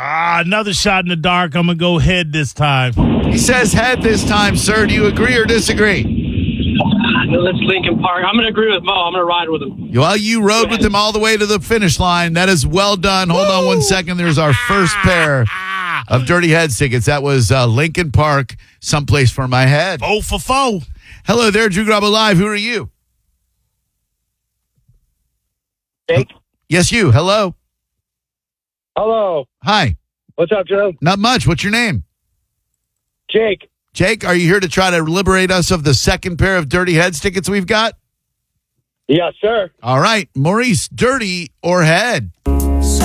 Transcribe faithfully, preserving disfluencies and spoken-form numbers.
Ah, another shot in the dark. I'm going to go head this time. He says head this time, sir. Do you agree or disagree? It's Lincoln Park. I'm going to agree with Mo. I'm going to ride with him. Well, you rode with him all the way to the finish line. That is well done. Hold on one second. There's our first pair of Dirty Heads tickets. That was uh, Lincoln Park, Someplace for My Head. Four for four. Hello there, Drew Garabo Live. Who are you? Jake? Yes, you. Hello. Hello. Hi. What's up, Joe? Not much. What's your name? Jake. Jake, are you here to try to liberate us of the second pair of Dirty Heads tickets we've got? Yes, sir. All right. Maurice, dirty or head?